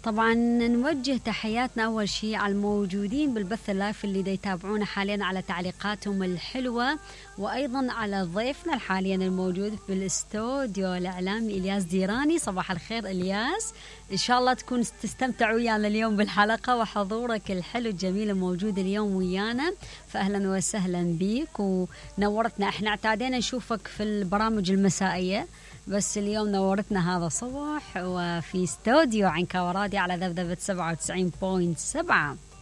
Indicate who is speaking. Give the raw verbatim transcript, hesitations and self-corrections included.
Speaker 1: طبعا نوجه تحياتنا أول شيء على الموجودين بالبث اللايف اللي دا يتابعونا حاليا على تعليقاتهم الحلوة، وأيضا على ضيفنا حاليا الموجود بالاستوديو الإعلامي إلياس ديراني. صباح الخير إلياس، إن شاء الله تكون تستمتع ويانا اليوم بالحلقة، وحضورك الحلو الجميل الموجود اليوم ويانا، فأهلا وسهلا بيك ونورتنا. احنا اعتادينا نشوفك في البرامج المسائية، بس اليوم نورتنا هذا الصبح وفي استوديو عنكا ورادي على ذبذبة سبعة وتسعين فاصلة سبعة.